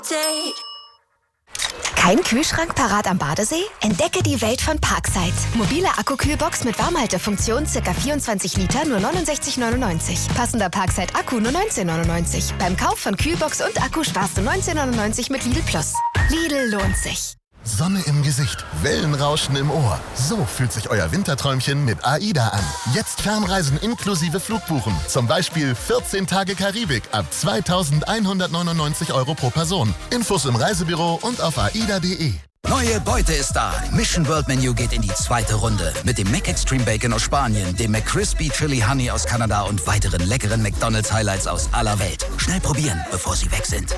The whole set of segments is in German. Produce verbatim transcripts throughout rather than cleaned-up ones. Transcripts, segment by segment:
Kein Kühlschrank parat am Badesee? Entdecke die Welt von Parkside. Mobile Akkukühlbox mit Warmhaltefunktion, ca. vierundzwanzig Liter, nur neunundsechzig neunundneunzig. Passender Parkside Akku nur neunzehn neunundneunzig. Beim Kauf von Kühlbox und Akku sparst du neunzehn neunundneunzig mit Lidl Plus. Lidl lohnt sich. Sonne im Gesicht, Wellenrauschen im Ohr. So fühlt sich euer Winterträumchen mit AIDA an. Jetzt Fernreisen inklusive Flugbuchen. Zum Beispiel vierzehn Tage Karibik ab zweitausendeinhundertneunundneunzig Euro pro Person. Infos im Reisebüro und auf aida punkt de. Neue Beute ist da. Mission World Menu geht in die zweite Runde. Mit dem Mac Extreme Bacon aus Spanien, dem McCrispy Chili Honey aus Kanada und weiteren leckeren McDonald's Highlights aus aller Welt. Schnell probieren, bevor sie weg sind.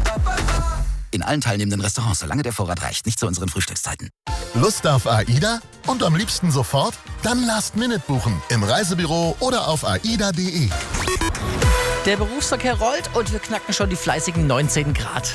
In allen teilnehmenden Restaurants, solange der Vorrat reicht. Nicht zu unseren Frühstückszeiten. Lust auf AIDA? Und am liebsten sofort? Dann Last Minute buchen. Im Reisebüro oder auf aida punkt de. Der Berufsverkehr rollt und wir knacken schon die fleißigen neunzehn Grad.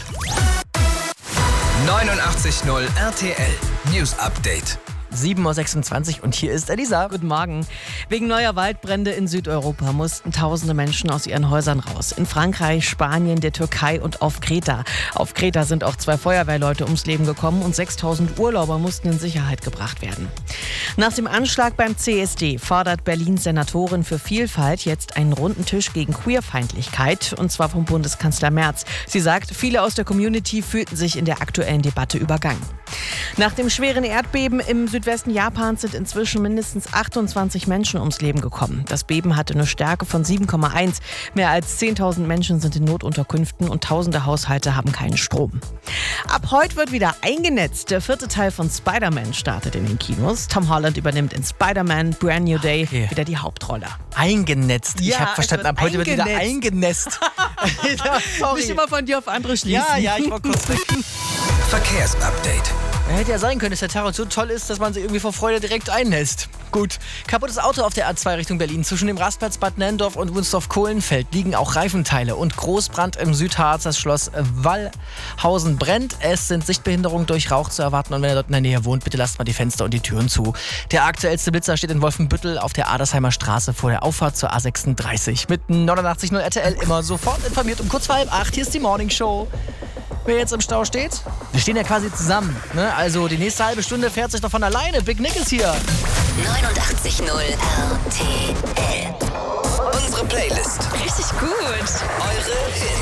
neunundachtzig Komma null R T L News Update. sieben Uhr sechsundzwanzig und hier ist Elisa. Guten Morgen. Wegen neuer Waldbrände in Südeuropa mussten tausende Menschen aus ihren Häusern raus. In Frankreich, Spanien, der Türkei und auf Kreta. Auf Kreta sind auch zwei Feuerwehrleute ums Leben gekommen und sechstausend Urlauber mussten in Sicherheit gebracht werden. Nach dem Anschlag beim C S D fordert Berlins Senatorin für Vielfalt jetzt einen runden Tisch gegen Queerfeindlichkeit, und zwar vom Bundeskanzler Merz. Sie sagt, viele aus der Community fühlten sich in der aktuellen Debatte übergangen. Nach dem schweren Erdbeben im Südwesten Japans sind inzwischen mindestens achtundzwanzig Menschen ums Leben gekommen. Das Beben hatte eine Stärke von sieben Komma eins. Mehr als zehntausend Menschen sind in Notunterkünften und tausende Haushalte haben keinen Strom. Ab heute wird wieder eingenetzt. Der vierte Teil von Spider-Man startet in den Kinos. Tom Holland übernimmt in Spider-Man Brand New Day Okay. wieder die Hauptrolle. Eingenetzt. Ich Ja, habe es verstanden, wird ab heute wird wieder eingenetzt. eingenässt. ja, sorry. Nicht immer von dir auf andere schließen. Ja, ja, ich war kurz weg. Verkehrsupdate. Hätte ja sein können, dass der Tarot so toll ist, dass man sich irgendwie vor Freude direkt einnässt. Gut. Kaputtes Auto auf der A zwei Richtung Berlin. Zwischen dem Rastplatz Bad Nenndorf und Wunsdorf-Kohlenfeld liegen auch Reifenteile. Und Großbrand im Südharz. Das Schloss Wallhausen brennt. Es sind Sichtbehinderungen durch Rauch zu erwarten. Und wenn ihr dort in der Nähe wohnt, bitte lasst mal die Fenster und die Türen zu. Der aktuellste Blitzer steht in Wolfenbüttel auf der Adersheimer Straße vor der Auffahrt zur A sechsunddreißig. Mit neunundachtzig Komma null R T L immer sofort informiert um kurz vor halb acht. Hier ist die Morning Show. Wer jetzt im Stau steht? Wir stehen ja quasi zusammen. Ne? Also die nächste halbe Stunde fährt sich doch von alleine. Big Nick ist hier. neunundachtzig Komma null R T L. Unsere Playlist. Richtig gut. Eure Hits.